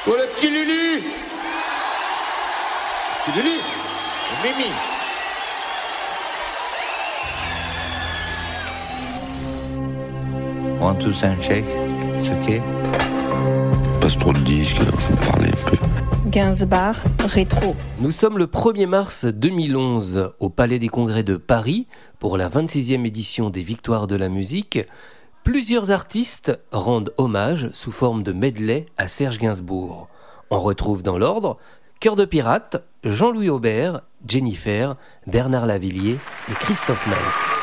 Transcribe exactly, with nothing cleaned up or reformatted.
Oh le petit Lulu. Petit Lulu. Mimi. One, two, three, check. It's okay. Passe trop de disques, faut parler un peu. Gainsbourg, rétro. Nous sommes le premier mars deux mille onze au Palais des Congrès de Paris pour la vingt-sixième édition des Victoires de la musique. Plusieurs artistes rendent hommage sous forme de medley à Serge Gainsbourg. On retrouve dans l'ordre Cœur de pirate, Jean-Louis Aubert, Jennifer, Bernard Lavilliers et Christophe Maé.